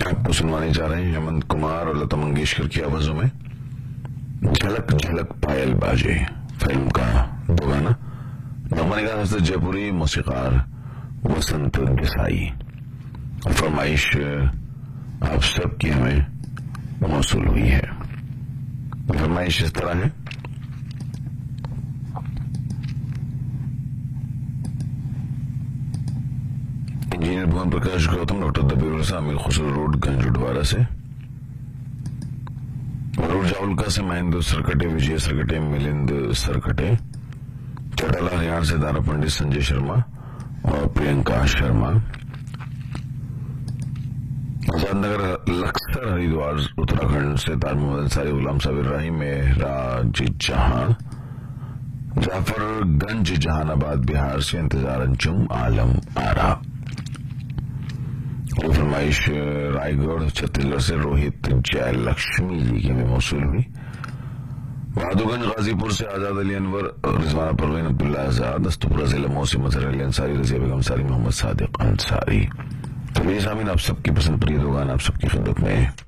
आपको सुनवाने जा रहे हैं हेमंत कुमार और लता मंगेशकर की आवाजों में झलक झलक पायल बाजे फिल्म का दो गाना। नमन का हस्त जयपुरी, मौसीकार वसंत देसाई। फरमाइश आप सबकी हमें मौसूल हुई है। फरमाइश इस तरह है, इंजीनियर भुवन प्रकाश गौतम, डॉक्टर दबीरुल सामिल खुसरो रोड, गंज उडवारा से, वरुण जावलका से, महेंद्र सरकटे, विजय सरकटे, मिलिंद सरकटे, चटाला हरियाणा से दारा पंडित, संजय शर्मा और प्रियंका शर्मा, आजादनगर लक्सर हरिद्वार उत्तराखंड से तार मोहम्मद अंसारी, गुलाम साबिर राही, मेहराज जहां, जाफरगंज जहानाबाद बिहार से इंतजार अंजुम आलम आरा। फरमाइश रायगढ़ छत्तीसगढ़ से रोहित जय लक्ष्मी जी की हमें मौसूल हुई। बहादुरगंज गाजीपुर से आजाद अली अनवर, रिजवाना परवीन, अब्दुल्ला आजाद, दस्तपुरा जिला मौसम मजहर अली अंसारी, रजिया बेगम अंसारी, मोहम्मद सादिक अंसारी। तो ये सामीन आप सबकी पसंद प्रिय दो गाना आप सबकी खिदमत में